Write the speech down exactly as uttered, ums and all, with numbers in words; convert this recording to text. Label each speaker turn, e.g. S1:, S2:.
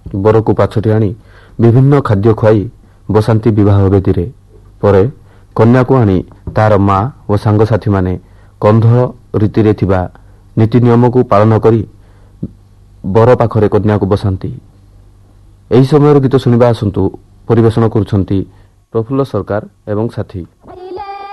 S1: ବରକୁ ପାଛୋଟି ଆଣି ବିଭିନ୍ନ ଖାଦ୍ୟ ଖୁଆଇ ବସାନ୍ତି ବିବାହ ବେଦୀରେ। ପରେ କନ୍ୟାକୁ ଆଣି ତାର ମା ଓ ସାଙ୍ଗସାଥୀମାନେ କନ୍ଧ ରୀତିରେ ଥିବା ନୀତି ନିୟମକୁ ପାଳନ କରି ବର ପାଖରେ କନ୍ୟାକୁ ବସାନ୍ତି। ଏହି ସମୟର ଗୀତ ଶୁଣିବା ଆସନ୍ତୁ। ପରିବେଷଣ କରୁଛନ୍ତି ପ୍ରଫୁଲ୍ଲ ସରକାର ଏବଂ ସାଥୀ।